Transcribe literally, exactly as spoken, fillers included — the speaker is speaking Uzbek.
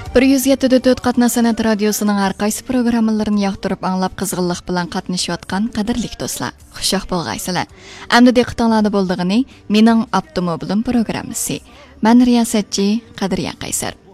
bir yuz yetti nuqta to'rt Qatna san'at radiosuning har qaysi programmalarini yoqtirib anglab qizg'inlik bilan qatnashayotgan qadrli do'stlar, xushyoq bo'lgaysizlar. Endi diqqatingizda bo'ldig'ini mening avtomobilim programmasi. Men riyosatchi Qadriya Qaysar.